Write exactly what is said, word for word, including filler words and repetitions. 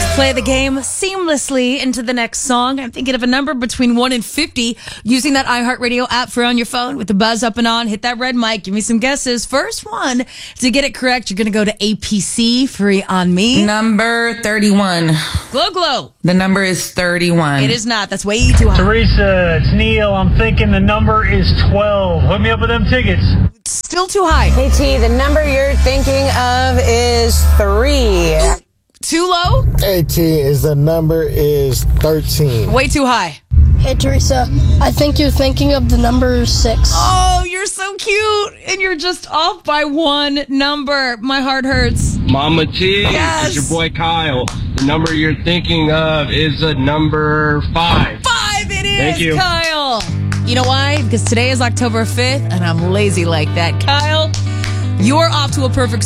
Play the game seamlessly into the next song. I'm thinking of a number between one and fifty using that iHeartRadio app for on your phone with the buzz up and on. Hit that red mic. Give me some guesses. First one to get it correct, you're going to go to A P C, Free on Me. Number thirty-one. Glow Glow. The number is thirty-one. It is not. That's way too high. Teresa, it's Neil. I'm thinking the number is twelve. Hook me up with them tickets. Still too high. Hey, T, the number you're thinking of is three. Too low? AT is the number is thirteen. Way too high. Hey, Teresa, I think you're thinking of the number six. Oh, you're so cute. And you're just off by one number. My heart hurts. Mama T, Yes. it's your boy Kyle. The number you're thinking of is a number five. Five it is, Thank you. Kyle. You know why? Because today is October fifth, and I'm lazy like that. Kyle, you're off to a perfect